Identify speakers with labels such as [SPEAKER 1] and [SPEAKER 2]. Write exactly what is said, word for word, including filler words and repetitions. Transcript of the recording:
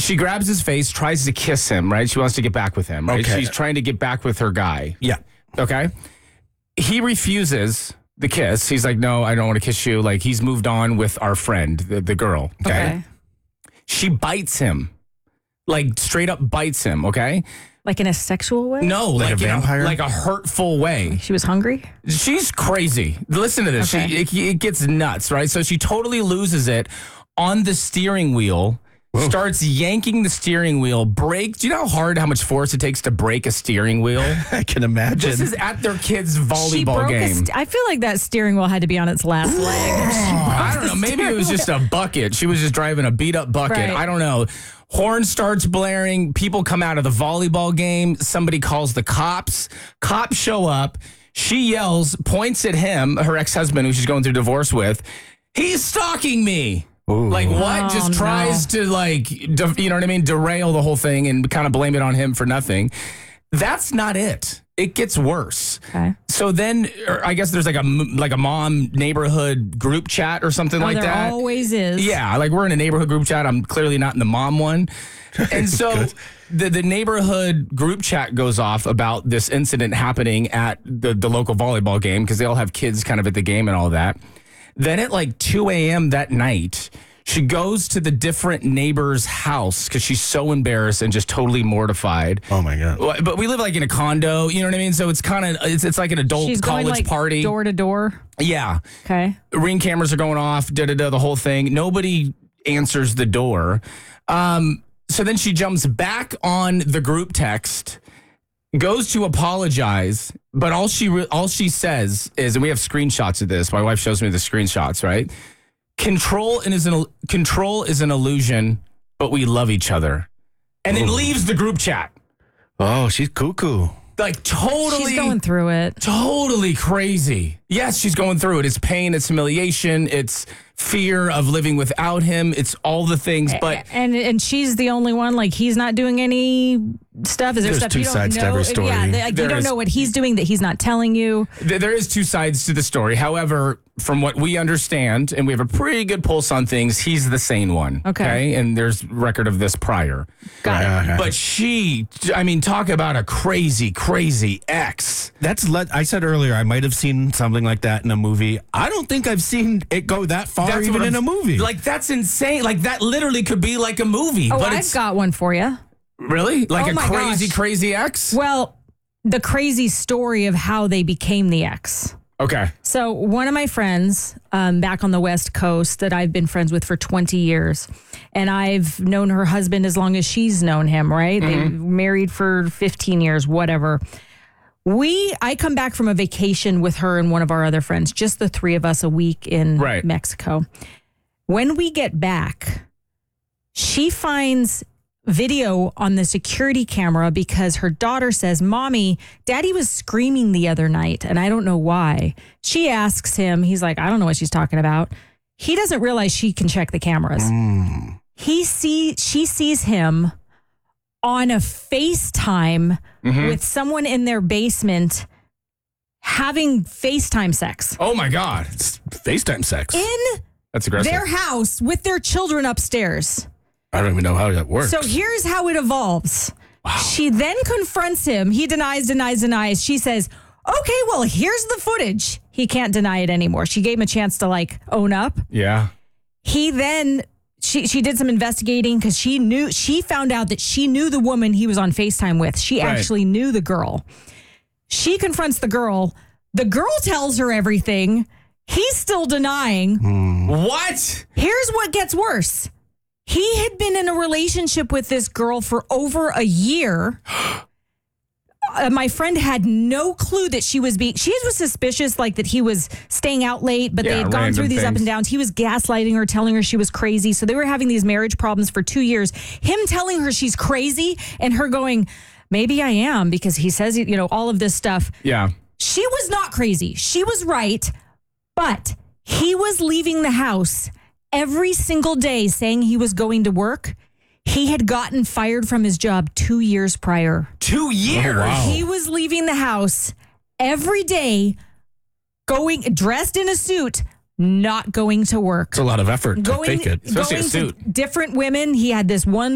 [SPEAKER 1] she grabs his face, tries to kiss him, right? She wants to get back with him, right?
[SPEAKER 2] Okay.
[SPEAKER 1] She's trying to get back with her guy.
[SPEAKER 2] Yeah.
[SPEAKER 1] Okay. He refuses the kiss. He's like, no, I don't want to kiss you. Like, he's moved on with our friend, the, the girl. Okay?
[SPEAKER 3] Okay.
[SPEAKER 1] She bites him. Like, straight up bites him, okay?
[SPEAKER 3] Like in a sexual way?
[SPEAKER 1] No,
[SPEAKER 2] Like
[SPEAKER 1] like,
[SPEAKER 2] a
[SPEAKER 1] in
[SPEAKER 2] vampire?
[SPEAKER 1] like a hurtful way.
[SPEAKER 3] She was hungry?
[SPEAKER 1] She's crazy. Listen to this.
[SPEAKER 3] Okay.
[SPEAKER 1] She, it, it gets nuts, right? So she totally loses it on the steering wheel. Starts yanking the steering wheel, breaks. Do you know how hard, how much force it takes to break a steering wheel?
[SPEAKER 2] I can imagine.
[SPEAKER 1] This is at their kids'
[SPEAKER 3] She
[SPEAKER 1] volleyball
[SPEAKER 3] broke a
[SPEAKER 1] game.
[SPEAKER 3] st- I feel like that steering wheel had to be on its last leg.
[SPEAKER 1] I don't know. Maybe it was just a bucket. She was just driving a beat up bucket.
[SPEAKER 3] Right.
[SPEAKER 1] I don't know. Horn starts blaring. People come out of the volleyball game. Somebody calls the cops. Cops show up. She yells, points at him, her ex-husband, who she's going through divorce with. He's stalking me.
[SPEAKER 2] Ooh.
[SPEAKER 1] Like what?
[SPEAKER 3] Oh,
[SPEAKER 1] Just
[SPEAKER 3] no.
[SPEAKER 1] tries to like, de- you know what I mean? Derail the whole thing and kind of blame it on him for nothing. That's not it. It gets worse.
[SPEAKER 3] Okay.
[SPEAKER 1] So then, or I guess there's like a m- like a mom neighborhood group chat or something
[SPEAKER 3] Oh,
[SPEAKER 1] like
[SPEAKER 3] there
[SPEAKER 1] that.
[SPEAKER 3] always is.
[SPEAKER 1] Yeah, like we're in a neighborhood group chat. I'm clearly not in the mom one. And so the, the neighborhood group chat goes off about this incident happening at the, the local volleyball game because they all have kids kind of at the game and all that. Then at like two a.m. that night, she goes to the different neighbor's house because she's so embarrassed and just totally mortified.
[SPEAKER 2] Oh, my God.
[SPEAKER 1] Well, But we live like in a condo, you know what I mean? So it's kind of, it's, it's like an adult
[SPEAKER 3] She's
[SPEAKER 1] college
[SPEAKER 3] going like
[SPEAKER 1] party.
[SPEAKER 3] door to door.
[SPEAKER 1] Yeah.
[SPEAKER 3] Okay.
[SPEAKER 1] Ring cameras are going off, da da da, the whole thing. Nobody answers the door. Um, so then she jumps back on the group text, goes to apologize, but all she re- all she says is, and we have screenshots of this. My wife shows me the screenshots, right? Control is an control is an illusion, but we love each other, and then
[SPEAKER 2] Ooh.
[SPEAKER 1] leaves the group chat.
[SPEAKER 2] Oh, she's cuckoo.
[SPEAKER 1] Like totally,
[SPEAKER 3] She's going through it.
[SPEAKER 1] totally crazy. Yes, she's going through it. It's pain, it's humiliation, it's fear of living without him. It's all the things, but
[SPEAKER 3] and and she's the only one. Like he's not doing any stuff. Is there
[SPEAKER 2] There's
[SPEAKER 3] stuff
[SPEAKER 2] two
[SPEAKER 3] you don't
[SPEAKER 2] sides to
[SPEAKER 3] know?
[SPEAKER 2] every story.
[SPEAKER 3] Yeah, like
[SPEAKER 1] There
[SPEAKER 3] you don't
[SPEAKER 1] is.
[SPEAKER 3] know what he's doing that he's not telling you.
[SPEAKER 1] th- there is two sides to the story. However, from what we understand, and we have a pretty good pulse on things, he's the sane one.
[SPEAKER 3] Okay.
[SPEAKER 1] And there's record of this prior.
[SPEAKER 3] Got it.
[SPEAKER 2] Uh,
[SPEAKER 1] But she, I mean, talk about a crazy, crazy ex.
[SPEAKER 2] That's let. I said earlier, I might have seen something like that in a movie. I don't think I've seen it go that far,
[SPEAKER 1] That's
[SPEAKER 2] even
[SPEAKER 1] what
[SPEAKER 2] in
[SPEAKER 1] I'm-
[SPEAKER 2] a movie.
[SPEAKER 1] Like, that's insane. Like, that literally could be like a movie.
[SPEAKER 3] Oh,
[SPEAKER 1] but
[SPEAKER 3] I've
[SPEAKER 1] it's
[SPEAKER 3] got one for you.
[SPEAKER 1] really like
[SPEAKER 3] Oh
[SPEAKER 1] a
[SPEAKER 3] my
[SPEAKER 1] crazy,
[SPEAKER 3] gosh.
[SPEAKER 1] crazy ex.
[SPEAKER 3] Well, the crazy story of how they became the ex.
[SPEAKER 1] Okay.
[SPEAKER 3] So one of my friends um, back on the West Coast that I've been friends with for twenty years, and I've known her husband as long as she's known him, right? They were married for fifteen years, whatever. We, I come back from a vacation with her and one of our other friends, just the three of us a week in
[SPEAKER 1] Right.
[SPEAKER 3] Mexico. When we get back, she finds video on the security camera because her daughter says, Mommy, Daddy was screaming the other night and I don't know why. She asks him, he's like, I don't know what she's talking about. He doesn't realize she can check the cameras.
[SPEAKER 2] Mm.
[SPEAKER 3] He see she sees him on a FaceTime
[SPEAKER 1] Mhm.
[SPEAKER 3] with someone in their basement having FaceTime sex
[SPEAKER 1] Oh my God.
[SPEAKER 2] It's FaceTime sex.
[SPEAKER 3] in
[SPEAKER 1] That's aggressive.
[SPEAKER 3] their house with their children upstairs.
[SPEAKER 2] I don't even know how that works.
[SPEAKER 3] So here's how it evolves. She then confronts him. He denies, denies, denies. She says, okay, well, here's the footage. He can't deny it anymore. She gave him a chance to like own up.
[SPEAKER 1] Yeah.
[SPEAKER 3] He then, she, she did some investigating because she knew, she found out that she knew the woman he was on FaceTime with. She
[SPEAKER 1] Right.
[SPEAKER 3] actually knew the girl. She confronts the girl. The girl tells her everything. He's still denying.
[SPEAKER 1] What?
[SPEAKER 3] Here's what gets worse. He had been in a relationship with this girl for over a year. Uh, my friend had no clue that she was being, she was suspicious, like that he was staying out late, but
[SPEAKER 1] Yeah,
[SPEAKER 3] they had gone through
[SPEAKER 1] random
[SPEAKER 3] these up
[SPEAKER 1] things.
[SPEAKER 3] and downs. He was gaslighting her, telling her she was crazy. So they were having these marriage problems for two years. Him telling her she's crazy and her going, maybe I am, because he says, you know, all of this stuff.
[SPEAKER 1] Yeah.
[SPEAKER 3] She was not crazy. She was right. But he was leaving the house every single day saying he was going to work. He had gotten fired from his job two years prior.
[SPEAKER 1] Two years.
[SPEAKER 2] wow.
[SPEAKER 3] He was leaving the house every day, going dressed in a suit, not going to work.
[SPEAKER 2] It's a lot of effort to
[SPEAKER 3] Going,
[SPEAKER 2] fake it.
[SPEAKER 1] Especially a
[SPEAKER 3] going
[SPEAKER 1] suit.
[SPEAKER 3] to different women. He had this one